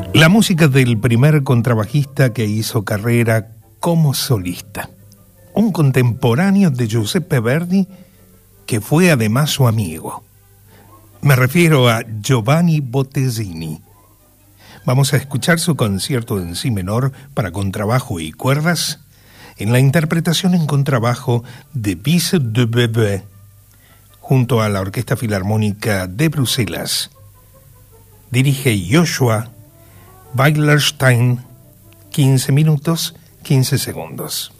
La música del primer contrabajista que hizo carrera como solista, un contemporáneo de Giuseppe Verdi que fue además su amigo. Me refiero a Giovanni Bottesini. Vamos a escuchar su concierto en si menor para contrabajo y cuerdas en la interpretación en contrabajo de Bis de Bebé junto a la Orquesta Filarmónica de Bruselas. Dirige Joshua Weilerstein, 15 minutos, 15 segundos.